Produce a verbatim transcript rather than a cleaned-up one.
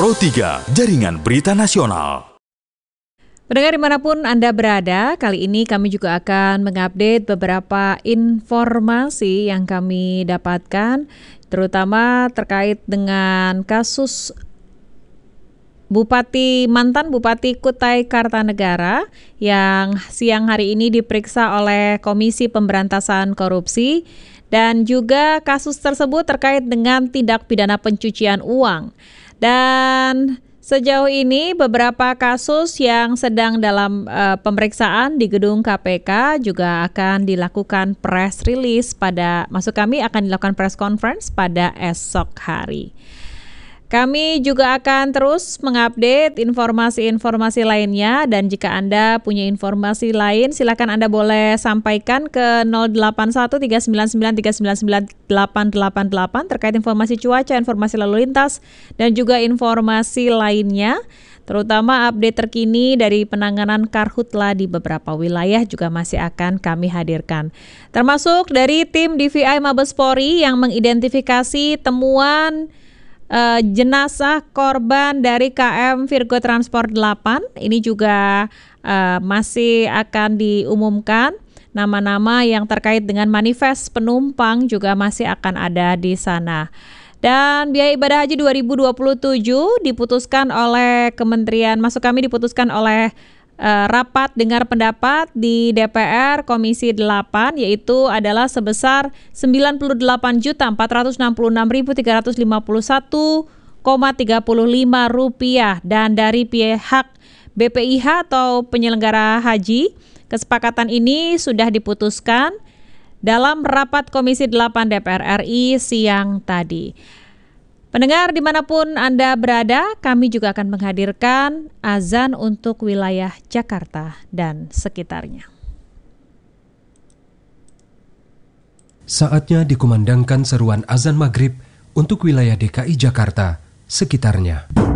Pro tiga, Jaringan Berita Nasional. Pendengar dimanapun Anda berada, kali ini kami juga akan mengupdate beberapa informasi yang kami dapatkan, terutama terkait dengan kasus Bupati mantan Bupati Kutai Kartanegara yang siang hari ini diperiksa oleh Komisi Pemberantasan Korupsi, dan juga kasus tersebut terkait dengan tindak pidana pencucian uang. Dan sejauh ini beberapa kasus yang sedang dalam uh, pemeriksaan di gedung K P K juga akan dilakukan press release pada, maksud kami akan dilakukan press conference pada esok hari. Kami juga akan terus mengupdate informasi-informasi lainnya, dan jika Anda punya informasi lain silakan Anda boleh sampaikan ke nol delapan satu tiga sembilan sembilan tiga sembilan sembilan delapan delapan delapan terkait informasi cuaca, informasi lalu lintas, dan juga informasi lainnya, terutama update terkini dari penanganan karhutla di beberapa wilayah juga masih akan kami hadirkan. Termasuk dari tim D V I Mabes Polri yang mengidentifikasi temuan Uh, jenazah korban dari K M Virgo Transport delapan. Ini juga uh, masih akan diumumkan. Nama-nama yang terkait dengan manifest penumpang juga masih akan ada di sana. Dan biaya ibadah haji dua ribu dua puluh tujuh diputuskan oleh Kementerian, maksud kami diputuskan oleh Uh, rapat dengar pendapat di D P R Komisi delapan, yaitu adalah sebesar sembilan puluh delapan juta empat ratus enam puluh enam ribu tiga ratus lima puluh satu koma tiga lima rupiah. Dan dari pihak B P I H atau penyelenggara haji, kesepakatan ini sudah diputuskan dalam rapat Komisi delapan D P R R I siang tadi. Pendengar dimanapun Anda berada, kami juga akan menghadirkan azan untuk wilayah Jakarta dan sekitarnya. Saatnya dikumandangkan seruan azan maghrib untuk wilayah D K I Jakarta sekitarnya.